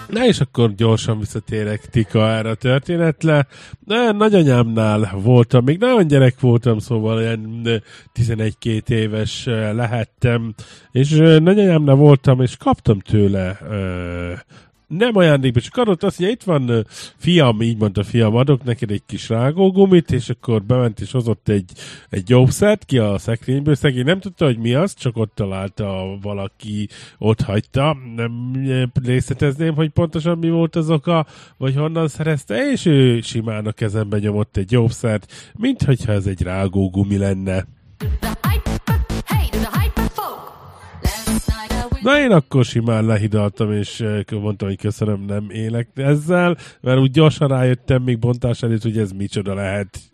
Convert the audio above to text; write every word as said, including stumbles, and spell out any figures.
Na és akkor gyorsan visszatérek Tika erre a történetre. De nagyanyámnál voltam, még nagyon gyerek voltam, szóval ilyen tizenegy-két éves lehettem, és nagyanyámnál voltam, és kaptam tőle nem ajándékba, csak adott azt, hogy itt van fiam, így mondta fiam, adok neked egy kis rágógumit, és akkor bement és hozott egy, egy jószert ki a szekrényből. Szegény nem tudta, hogy mi az, csak ott találta valaki, ott hagyta. Nem részletezném, hogy pontosan mi volt az oka, vagy honnan szerezte, és ő simán a kezembe nyomott egy jószert, mint hogyha ez egy rágógumi lenne. Na én akkor simán lehidaltam, és mondtam, hogy köszönöm, nem élek ezzel, mert úgy gyorsan rájöttem még bontás előtt, hogy ez micsoda lehet.